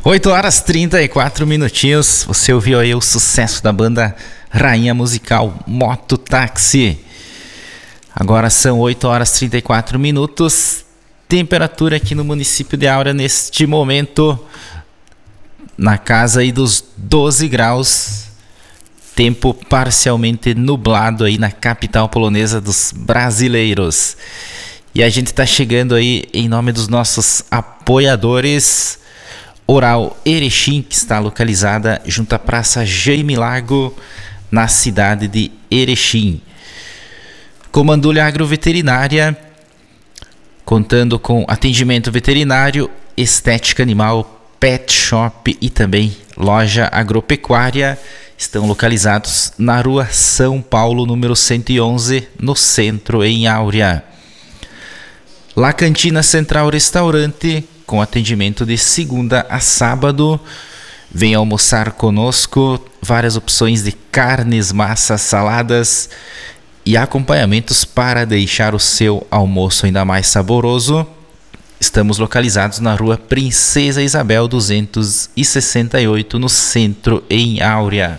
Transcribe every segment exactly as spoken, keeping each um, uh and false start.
oito horas e trinta e quatro minutinhos. Você ouviu aí o sucesso da banda Rainha Musical Moto Táxi. Agora são oito horas e trinta e quatro minutos. Temperatura aqui no município de Áurea neste momento na casa aí dos doze graus. Tempo parcialmente nublado aí na capital polonesa dos brasileiros. E a gente está chegando aí em nome dos nossos apoiadores. Oral Erechim, que está localizada junto à Praça Jaime Lago, na cidade de Erechim. Comandulha Agroveterinária, contando com atendimento veterinário, estética animal, pet shop e também loja agropecuária. Estão localizados na rua São Paulo, número cento e onze, no centro, em Áurea. La Cantina Central Restaurante, com atendimento de segunda a sábado. Venha almoçar conosco, várias opções de carnes, massas, saladas e acompanhamentos para deixar o seu almoço ainda mais saboroso. Estamos localizados na rua Princesa Isabel duzentos e sessenta e oito, no centro, em Áurea.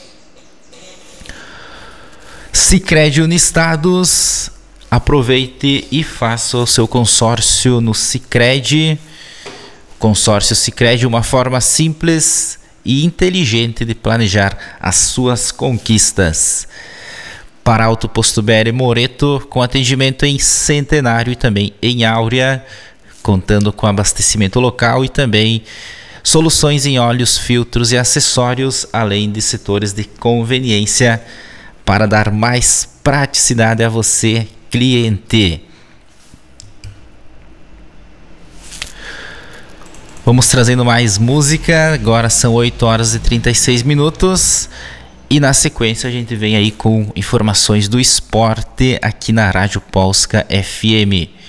Sicredi Unistados, aproveite e faça o seu consórcio no Sicredi. Consórcio Sicredi, uma forma simples e inteligente de planejar as suas conquistas. Para Auto Posto B R Moreto, com atendimento em Centenário e também em Áurea, contando com abastecimento local e também soluções em óleos, filtros e acessórios, além de setores de conveniência para dar mais praticidade a você, cliente. Vamos trazendo mais música. Agora são oito horas e trinta e seis minutos. E na sequência a gente vem aí com informações do esporte aqui na Rádio Polska F M.